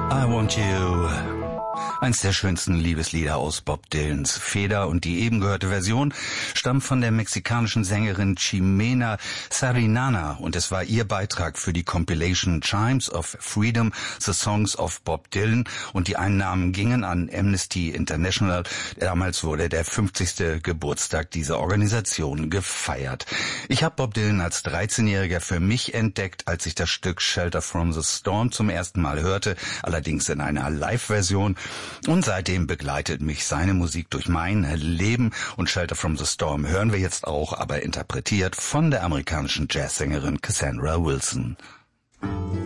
I Want You. Eins der schönsten Liebeslieder aus Bob Dylans Feder, und die eben gehörte Version stammt von der mexikanischen Sängerin Ximena Sariñana, und es war ihr Beitrag für die Compilation Chimes of Freedom, The Songs of Bob Dylan, und die Einnahmen gingen an Amnesty International. Damals wurde der 50. Geburtstag dieser Organisation gefeiert. Ich habe Bob Dylan als 13-Jähriger für mich entdeckt, als ich das Stück Shelter from the Storm zum ersten Mal hörte, allerdings in einer Live-Version. Und seitdem begleitet mich seine Musik durch mein Leben, und Shelter from the Storm hören wir jetzt auch, aber interpretiert von der amerikanischen Jazzsängerin Cassandra Wilson.